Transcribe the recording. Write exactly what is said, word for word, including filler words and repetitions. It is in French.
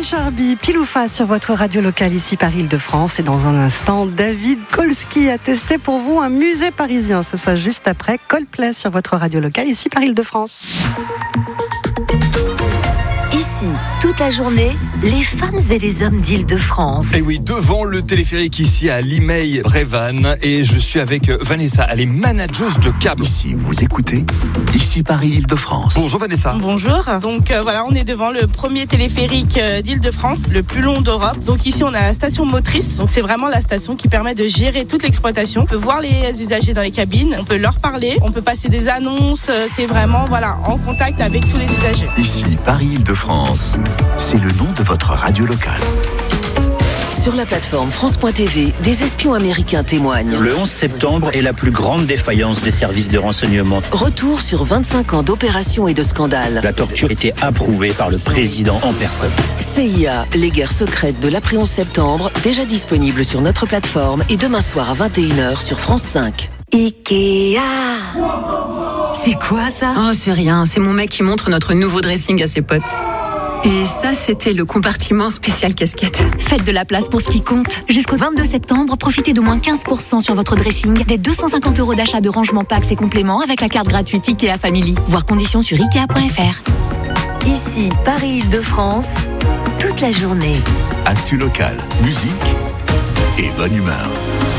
Charby, pile ou face sur votre radio locale ici par Île-de-France. Et dans un instant, David Kolski a testé pour vous un musée parisien. Ce sera juste après Coldplay sur votre radio locale ici par Île-de-France. Ici, toute la journée, les femmes et les hommes d'Île-de-France. Et oui, devant le téléphérique ici à Limeil-Brévannes. Et je suis avec Vanessa, elle est manageuse de câbles. Ici, vous écoutez Ici Paris Île-de-France. Bonjour Vanessa. Bonjour. Donc euh, voilà, on est devant le premier téléphérique euh, d'Île-de-France, le plus long d'Europe. Donc ici, on a la station motrice. Donc c'est vraiment la station qui permet de gérer toute l'exploitation. On peut voir les usagers dans les cabines, on peut leur parler, on peut passer des annonces. Euh, c'est vraiment voilà en contact avec tous les usagers. Ici Paris Île-de-France, c'est le nom de votre radio locale. Sur la plateforme France point T V, des espions américains témoignent. Le onze septembre est la plus grande défaillance des services de renseignement. Retour sur vingt-cinq ans d'opérations et de scandales. La torture était approuvée par le président en personne. C I A, les guerres secrètes de l'après onze septembre, déjà disponible sur notre plateforme et demain soir à vingt et une heures sur France cinq. Ikea. C'est quoi ça ? Oh, c'est rien, c'est mon mec qui montre notre nouveau dressing à ses potes. Et ça, c'était le compartiment spécial casquette. Faites de la place pour ce qui compte. Jusqu'au vingt-deux septembre, profitez d'au moins quinze pour cent sur votre dressing, des deux cent cinquante euros d'achat de rangement packs et compléments avec la carte gratuite Ikea Family. Voir conditions sur ikea point f r. Ici, Paris Île-de-France, toute la journée. Actu local, musique et bonne humeur.